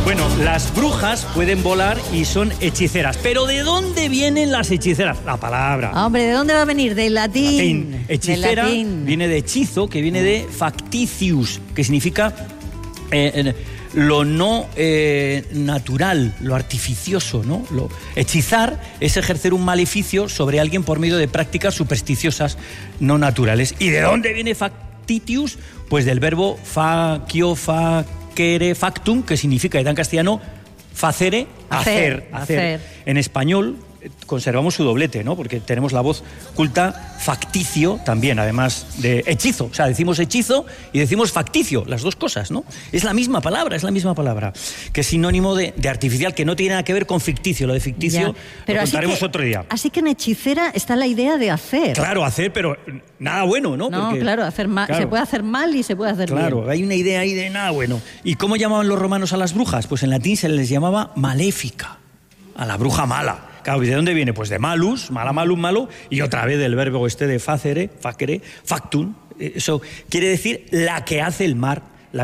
Bueno, las brujas pueden volar y son hechiceras. ¿Pero de dónde vienen las hechiceras? La palabra. Hombre, ¿de dónde va a venir? Del latín. Hechicera Del latín. viene de hechizo, que viene de factitius, que significa lo no natural, lo artificioso, ¿no? Hechizar es ejercer un maleficio sobre alguien por medio de prácticas supersticiosas no naturales. ¿Y de dónde viene factitius? Pues del verbo facio, facere, factum, que significa, en castellano, facere, hacer. En español conservamos su doblete, ¿no? Porque tenemos la voz culta, facticio también, además de hechizo. O sea, decimos hechizo y decimos facticio, las dos cosas, ¿no? Es la misma palabra, que es sinónimo de artificial, que no tiene nada que ver con ficticio. Lo de ficticio lo contaremos otro día. Así que en hechicera está la idea de hacer. Claro, hacer, pero nada bueno, ¿no? No, porque, claro, hacer mal. Claro. Se puede hacer mal y se puede hacer bien. Claro, hay una idea ahí de nada bueno. ¿Y cómo llamaban los romanos a las brujas? Pues en latín se les llamaba maléfica, a la bruja mala. Claro, ¿y de dónde viene? Pues de malus, mala, malum, malo, y otra vez del verbo de facere, factum. Eso quiere decir la que hace el mal.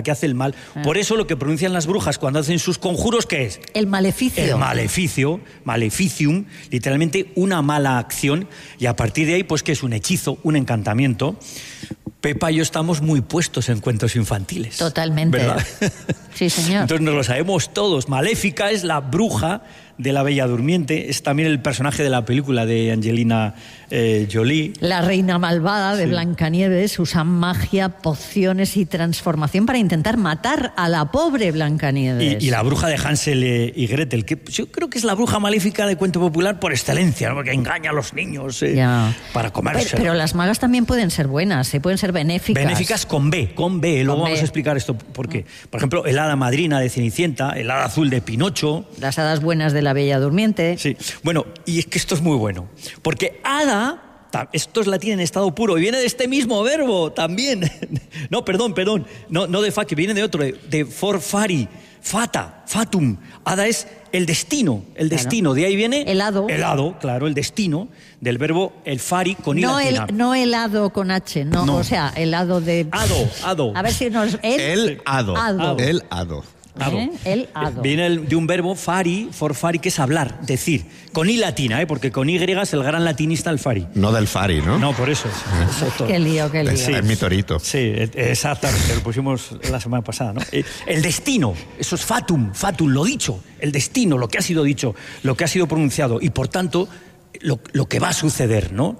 Por eso lo que pronuncian las brujas cuando hacen sus conjuros, ¿qué es? El maleficio. El maleficio, maleficium, literalmente una mala acción, y a partir de ahí, pues, ¿qué es? Un hechizo, un encantamiento. Pepa y yo estamos muy puestos en cuentos infantiles. Totalmente. ¿Verdad? Sí, señor. Entonces nos lo sabemos todos. Maléfica es la bruja de la Bella Durmiente, es también el personaje de la película de Angelina Jolie. La reina malvada de Blancanieves usa magia, pociones y transformación para intentar matar a la pobre Blancanieves. Y la bruja de Hansel y Gretel, que yo creo que es la bruja maléfica de cuento popular por excelencia, ¿no? Porque engaña a los niños para comerse. Pero las magas también pueden ser buenas, pueden ser benéficas. Benéficas con B. Luego vamos a explicar esto por qué. Por ejemplo, el hada madrina de Cenicienta, el hada azul de Pinocho. Las hadas buenas de la Bella Durmiente. Sí. Bueno, y es que esto es muy bueno. Porque hada, esto es latín en estado puro, y viene de este mismo verbo también. No, perdón. No de fac, viene de otro, de forfari, fata, fatum. Hada es el destino. De ahí viene... Helado. Helado, claro, el destino, del verbo el fari con i latina. No helado con H, no. O sea, helado de... Ado. A ver si nos... El hado. El hado. El hado. Viene de un verbo fari, forfari, que es hablar, decir. Con i latina, porque con y es el gran latinista el fari. No del fari, ¿no? No, por eso. Qué lío. Sí. Es mi torito. Sí, exactamente, lo pusimos la semana pasada, ¿no? El destino, eso es fatum, lo dicho, el destino, lo que ha sido dicho, lo que ha sido pronunciado, y por tanto, lo que va a suceder, ¿no?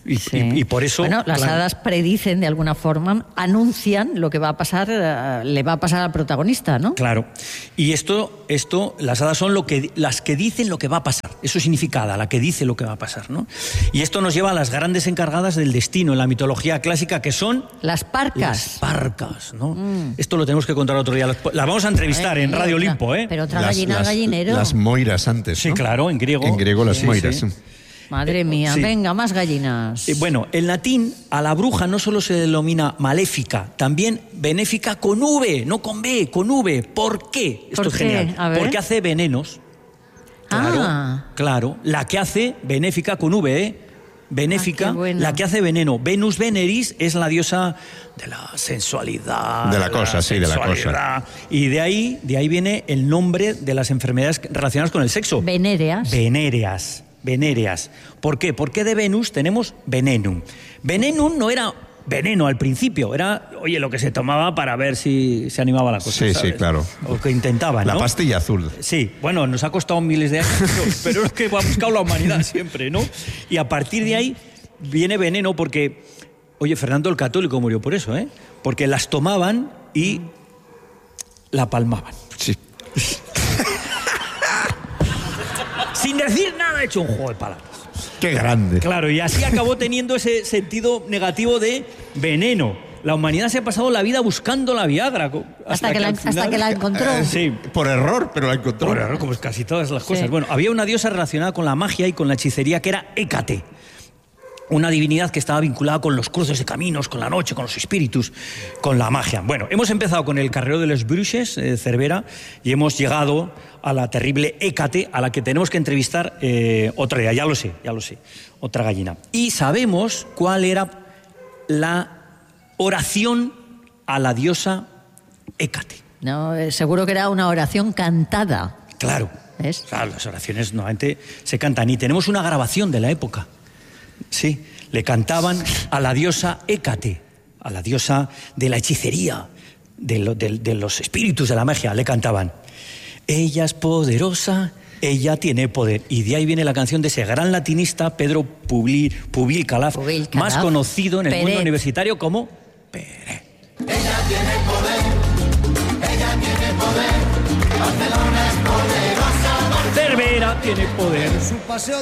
Y por eso... Bueno, las hadas predicen de alguna forma, anuncian lo que va a pasar, le va a pasar al protagonista, ¿no? Claro. Y esto las hadas son las que dicen lo que va a pasar. Eso significa hada, la que dice lo que va a pasar, ¿no? Y esto nos lleva a las grandes encargadas del destino en la mitología clásica, que son... Las parcas. Las parcas, ¿no? Esto lo tenemos que contar otro día. Las vamos a entrevistar en Radio Olimpo, ¿eh? Pero otra gallina al gallinero. Las moiras antes, ¿no? Sí, claro, en griego. En griego las moiras. Sí. Madre mía, venga, más gallinas. Bueno, en latín a la bruja no solo se denomina maléfica, también benéfica con V, no con B, con V. ¿Por qué? Esto es genial. Porque hace venenos. Claro. La que hace benéfica con V, benéfica, la que hace veneno. Venus Veneris es la diosa de la sensualidad. De la cosa, sí, de la cosa. Y de ahí viene el nombre de las enfermedades relacionadas con el sexo. Venéreas. ¿Por qué? Porque de Venus tenemos venenum. Venenum no era veneno al principio, era, lo que se tomaba para ver si se animaba la cosa. Sí, ¿sabes? sí, claro. O que intentaban, ¿no? La pastilla azul. Sí, bueno, nos ha costado miles de años, pero es que ha buscado la humanidad siempre, ¿no? Y a partir de ahí viene veneno porque, Fernando el Católico murió por eso, ¿eh? Porque las tomaban y la palmaban. Sí. Sin decir nada, ha hecho un juego de palabras. ¡Qué grande! Claro, y así acabó teniendo ese sentido negativo de veneno. La humanidad se ha pasado la vida buscando la Viagra. Hasta que la encontró. Sí. Por error, pero la encontró. Por error, como casi todas las cosas. Sí. Bueno, había una diosa relacionada con la magia y con la hechicería que era Hécate. Una divinidad que estaba vinculada con los cruces de caminos, con la noche, con los espíritus, con la magia. Bueno, hemos empezado con el carrero de les Bruixes, Cervera, y hemos llegado a la terrible Hécate, a la que tenemos que entrevistar otro día. Ya lo sé, otra gallina. Y sabemos cuál era la oración a la diosa Hécate. No, seguro que era una oración cantada. Claro. ¿Ves? Claro, las oraciones normalmente se cantan. Y tenemos una grabación de la época. Sí, le cantaban a la diosa Hécate, a la diosa de la hechicería, de los espíritus de la magia. Le cantaban: ella es poderosa, ella tiene poder. Y de ahí viene la canción de ese gran latinista, Pedro Pubil Calaf, más conocido en el mundo universitario como Peret. Ella tiene poder, ella tiene poder, Barcelona es poderosa, Cervera tiene poder. su paseo